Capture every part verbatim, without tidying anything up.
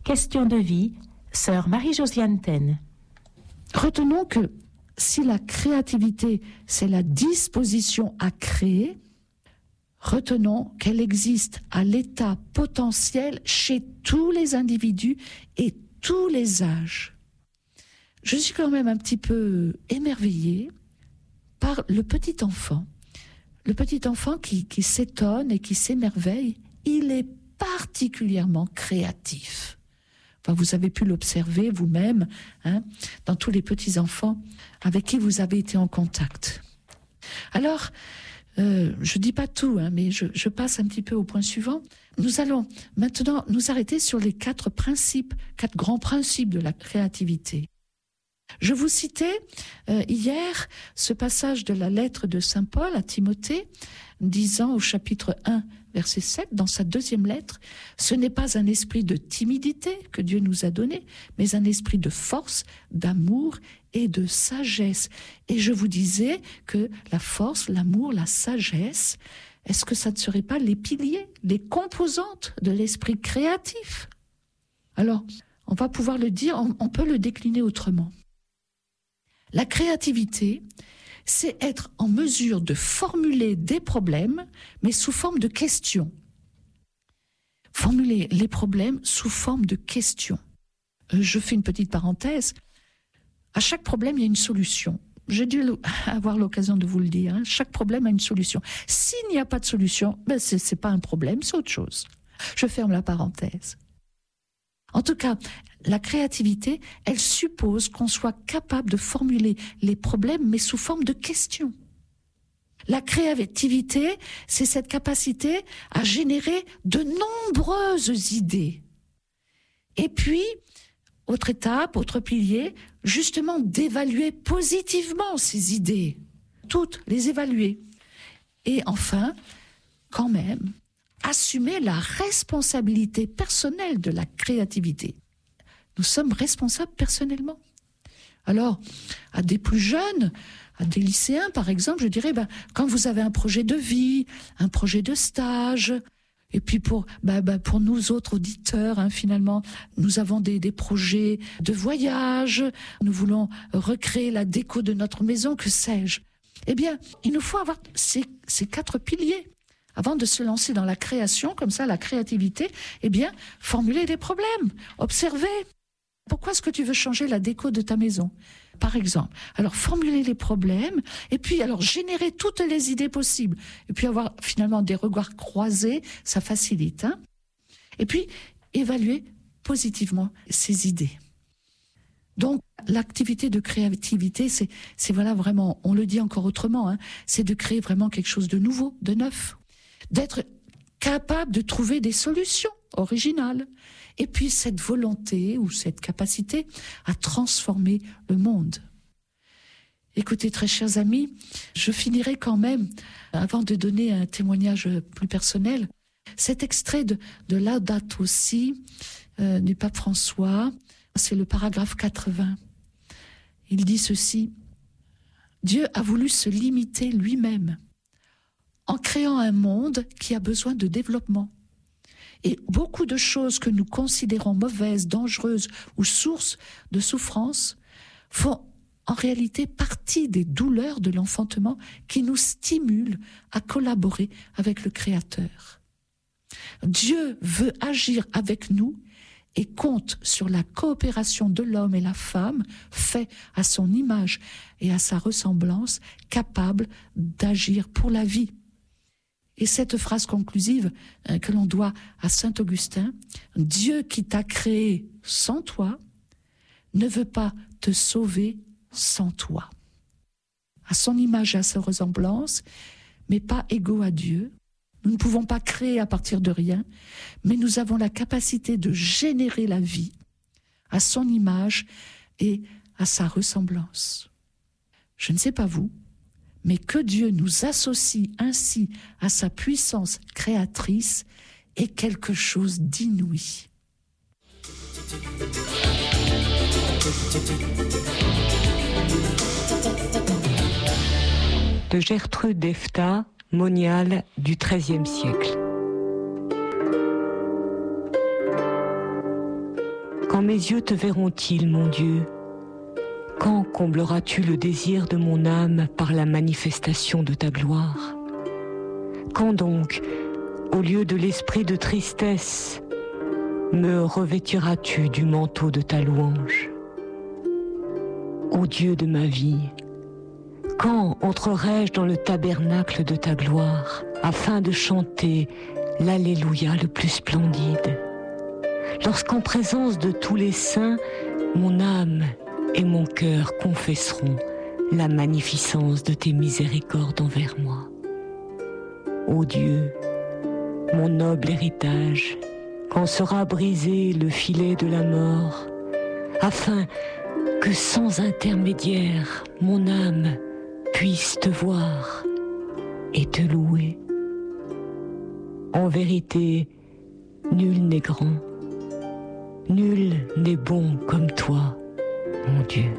Question de vie, sœur Marie-Josiane Taine. Retenons que si la créativité, c'est la disposition à créer, retenons qu'elle existe à l'état potentiel chez tous les individus et tous les âges. Je suis quand même un petit peu émerveillée par le petit enfant. Le petit enfant qui, qui s'étonne et qui s'émerveille, il est particulièrement créatif. Enfin, vous avez pu l'observer vous-même, hein, dans tous les petits-enfants avec qui vous avez été en contact. Alors, euh, je ne dis pas tout, hein, mais je, je passe un petit peu au point suivant. Nous allons maintenant nous arrêter sur les quatre principes, quatre grands principes de la créativité. Je vous citais euh, hier ce passage de la lettre de saint Paul à Timothée, disant au chapitre un, verset sept, dans sa deuxième lettre, « Ce n'est pas un esprit de timidité que Dieu nous a donné, mais un esprit de force, d'amour et de sagesse. » Et je vous disais que la force, l'amour, la sagesse, est-ce que ça ne serait pas les piliers, les composantes de l'esprit créatif ? Alors, on va pouvoir le dire, on, on peut le décliner autrement. La créativité, c'est être en mesure de formuler des problèmes, mais sous forme de questions. Formuler les problèmes sous forme de questions. Je fais une petite parenthèse. À chaque problème, il y a une solution. J'ai dû avoir l'occasion de vous le dire. Hein. Chaque problème a une solution. S'il n'y a pas de solution, ben c'est, c'est pas un problème, c'est autre chose. Je ferme la parenthèse. En tout cas, la créativité, elle suppose qu'on soit capable de formuler les problèmes, mais sous forme de questions. La créativité, c'est cette capacité à générer de nombreuses idées. Et puis, autre étape, autre pilier, justement d'évaluer positivement ces idées. Toutes, les évaluer. Et enfin, quand même, assumer la responsabilité personnelle de la créativité. Nous sommes responsables personnellement. Alors, à des plus jeunes, à des lycéens par exemple, je dirais, ben, quand vous avez un projet de vie, un projet de stage, et puis pour, ben, ben, pour nous autres auditeurs, hein, finalement, nous avons des, des projets de voyage, nous voulons recréer la déco de notre maison, que sais-je. Eh bien, il nous faut avoir ces, ces quatre piliers. Avant de se lancer dans la création, comme ça, la créativité, eh bien, formuler des problèmes, observer. Pourquoi est-ce que tu veux changer la déco de ta maison, par exemple ? Alors, formuler les problèmes, et puis, alors, générer toutes les idées possibles. Et puis, avoir, finalement, des regards croisés, ça facilite. Hein ? Et puis, évaluer positivement ces idées. Donc, l'activité de créativité, c'est, c'est voilà, vraiment, on le dit encore autrement, hein, c'est de créer vraiment quelque chose de nouveau, de neuf. D'être capable de trouver des solutions originales. Et puis cette volonté ou cette capacité à transformer le monde. Écoutez, très chers amis, je finirai quand même, avant de donner un témoignage plus personnel, cet extrait de, de Laudato Si euh, du pape François, c'est le paragraphe quatre-vingts. Il dit ceci, « Dieu a voulu se limiter lui-même en créant un monde qui a besoin de développement. Et beaucoup de choses que nous considérons mauvaises, dangereuses ou sources de souffrance font en réalité partie des douleurs de l'enfantement qui nous stimulent à collaborer avec le Créateur. Dieu veut agir avec nous et compte sur la coopération de l'homme et la femme, fait à son image et à sa ressemblance, capable d'agir pour la vie. » Et cette phrase conclusive euh, que l'on doit à saint Augustin, « Dieu qui t'a créé sans toi ne veut pas te sauver sans toi. » À son image et à sa ressemblance, mais pas égaux à Dieu. Nous ne pouvons pas créer à partir de rien, mais nous avons la capacité de générer la vie à son image et à sa ressemblance. Je ne sais pas vous, mais que Dieu nous associe ainsi à sa puissance créatrice est quelque chose d'inouï. De Gertrude Defta, moniale du treizième siècle. Quand mes yeux te verront-ils, mon Dieu? Quand combleras-tu le désir de mon âme par la manifestation de ta gloire? Quand donc, au lieu de l'esprit de tristesse, me revêtiras-tu du manteau de ta louange? Ô Dieu de ma vie, quand entrerai-je dans le tabernacle de ta gloire, afin de chanter l'Alléluia le plus splendide? Lorsqu'en présence de tous les saints, mon âme et mon cœur confesseront la magnificence de tes miséricordes envers moi. Ô Dieu, mon noble héritage, quand sera brisé le filet de la mort, afin que sans intermédiaire, mon âme puisse te voir et te louer. En vérité, nul n'est grand, nul n'est bon comme toi, mon Dieu.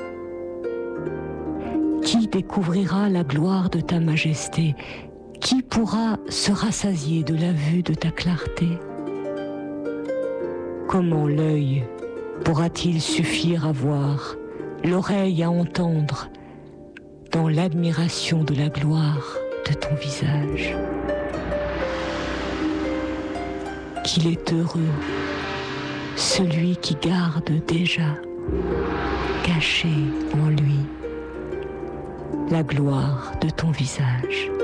Qui découvrira la gloire de ta majesté? Qui pourra se rassasier de la vue de ta clarté? Comment l'œil pourra-t-il suffire à voir, l'oreille à entendre, dans l'admiration de la gloire de ton visage? Qu'il est heureux, celui qui garde déjà, caché en lui, la gloire de ton visage.